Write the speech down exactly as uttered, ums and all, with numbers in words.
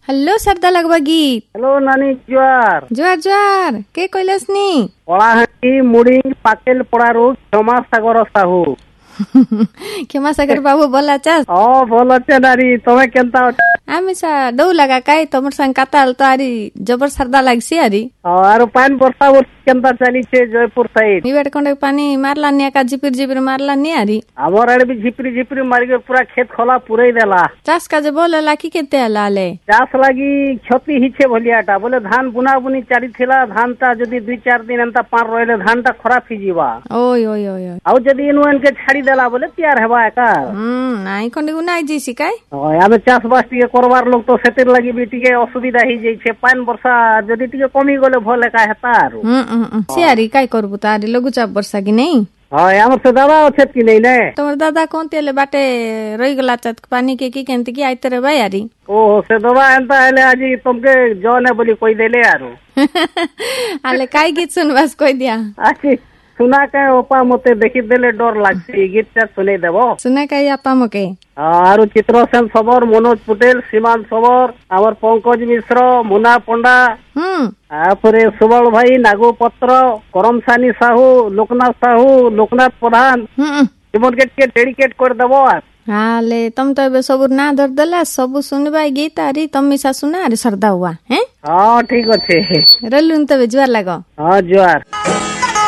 Hello सरदा लगवा गीत। Hello नानी जुआर जुआर जुआर के कइलस नी कलाहांडी मुड़ी पाकेल पड़ारू क्षमा सागर साहू क्षमा सागर बाबू बोला चास ओ बोल नानी तमे केनता आमी सा दौ लगा काई तमर संग काताल तो आरी जबर सरदा लागसी आरी आरो पानी वर्षा वर्ष केनता चली छे जयपुर साइड निवेट कोंडे पानी मारला निया का झिपिर झिपिर मारला नि आरी हमर आड़े भी झिपरी झिपरी मार के पूरा खेत खोला पुरई देला चास का जे बोलला की केते लाले चास लागी क्षति हिछे भलियाटा बोले धान बुना बुनी चारी थिला धान ता जदी दुई चार दिन अंता पार रहले धान ता खराब ही जीवा ओय ओय ओय आउ जदी इनु इनके छाड़ी देला बोले तैयार हेबा एका हम नाई कोंडे उनाई जी सिकाय ओय आमे चास बास टिके करवार लोग तो सेतिर लागी भी टिके असुविधा ही जाई छे पानी वर्षा जदी टिके कमी गले भले का हेता आरो हम सियारी काय करबु तारी लघुचाप वर्षा की नहीं हाय हमर से दादा अछि कि नहीं ने तोर दादा कोन तेले बाटे रही गला चत पानी के की केंत की आइते रे भाई यारी ओ से दवा एंता हेले आजी तुमके जने बोली कोई देले आरो आले काय गीत सुनवास कोई दिया आछि सुना के ओपा मते देखि देले डर लागछि गीत ता सुनै देबो सुना के आपा मके आरो चित्रसेन सबर मनोज पटेल सीमान सबर आवर पंकज मिश्र मुना पंडा हम आफरे सुबल भाई नागो पत्र करमसानी साहू लोकनाथ साहू लोकनाथ प्रधान हम इमन के के डेडिकेट कर देबो हाले तुम तो एबे सब ना धर देला सब सुनबा गीत आरी तुम मिसा सुना अरे सरदा हुआ हैं हां ठीक अछि रलुन तबे जुआर लागो हां जुआर।